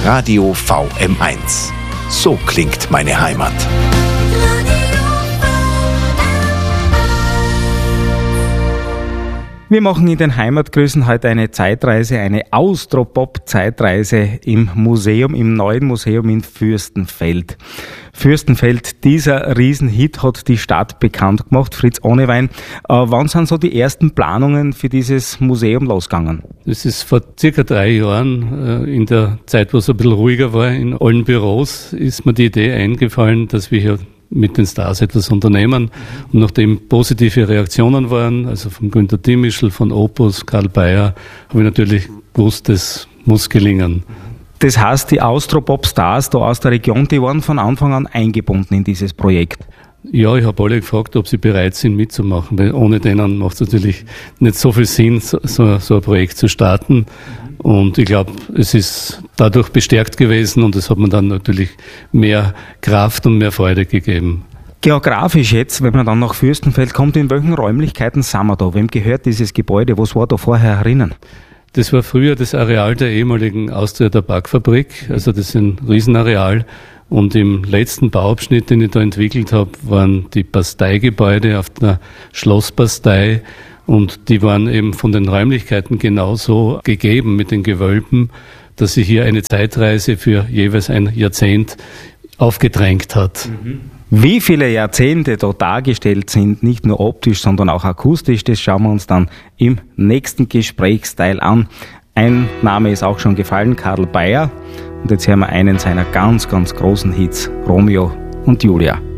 Radio VM1. So klingt meine Heimat. Wir machen in den Heimatgrüßen heute eine Zeitreise, eine Austropop-Zeitreise im Museum, im neuen Museum in Fürstenfeld. Fürstenfeld, dieser Riesenhit hat die Stadt bekannt gemacht. Fritz Ohnewein, wann sind so die ersten Planungen für dieses Museum losgegangen? Das ist vor circa 3 Jahren, in der Zeit, wo es ein bisschen ruhiger war, in allen Büros, ist mir die Idee eingefallen, dass wir hier mit den Stars etwas unternehmen. Und nachdem positive Reaktionen waren, also von Günter Dimischl, von Opus, Karl Bayer, habe ich natürlich gewusst, das muss gelingen. Das heißt, die Austropop-Stars da aus der Region, die waren von Anfang an eingebunden in dieses Projekt. Ja, ich habe alle gefragt, ob sie bereit sind mitzumachen, weil ohne denen macht es natürlich nicht so viel Sinn, so ein Projekt zu starten. Und ich glaube, es ist dadurch bestärkt gewesen und es hat mir dann natürlich mehr Kraft und mehr Freude gegeben. Geografisch jetzt, wenn man dann nach Fürstenfeld kommt, in welchen Räumlichkeiten sind wir da? Wem gehört dieses Gebäude? Was war da vorher herinnen? Das war früher das Areal der ehemaligen Austria Tabakfabrik, also das ist ein Riesenareal. Und im letzten Bauabschnitt, den ich da entwickelt habe, waren die Basteigebäude auf der Schlossbastei. Und die waren eben von den Räumlichkeiten genauso gegeben mit den Gewölben, dass sich hier eine Zeitreise für jeweils ein Jahrzehnt aufgedrängt hat. Wie viele Jahrzehnte da dargestellt sind, nicht nur optisch, sondern auch akustisch, das schauen wir uns dann im nächsten Gesprächsteil an. Ein Name ist auch schon gefallen, Karl Bayer. Und jetzt hören wir einen seiner ganz, ganz großen Hits, Romeo und Julia.